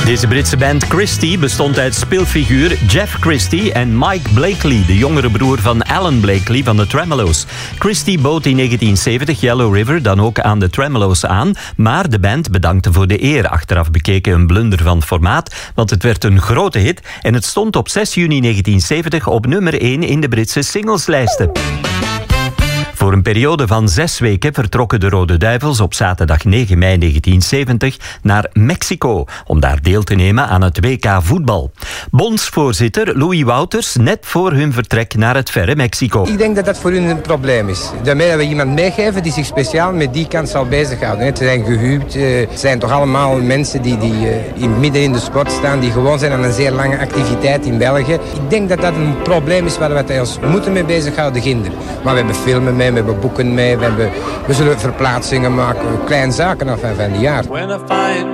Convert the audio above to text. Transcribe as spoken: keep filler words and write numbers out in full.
Deze Britse band Christie bestond uit speelfiguur Jeff Christie en Mike Blakely, de jongere broer van Alan Blakely van de Tremolo's. Christie bood in negentien zeventig Yellow River dan ook aan de Tremolo's aan, maar de band bedankte voor de eer. Achteraf bekeken een blunder van formaat, want het werd een grote hit en het stond op zes juni negentien zeventig op nummer één in de Britse singleslijsten. Voor een periode van zes weken vertrokken de Rode Duivels op zaterdag negen mei negentien zeventig naar Mexico om daar deel te nemen aan het W K voetbal. Bondsvoorzitter Louis Wouters net voor hun vertrek naar het verre Mexico. Ik denk dat dat voor hun een probleem is. Daarmee dat we iemand meegeven die zich speciaal met die kant zal bezighouden. Ze zijn gehuwd, het zijn toch allemaal mensen die, die in midden in de sport staan, die gewoon zijn aan een zeer lange activiteit in België. Ik denk dat dat een probleem is waar we ons moeten mee bezighouden, ginder. Maar we hebben filmen mee, we hebben boeken mee, we, hebben, we zullen verplaatsingen maken, kleine zaken af en van die jaar.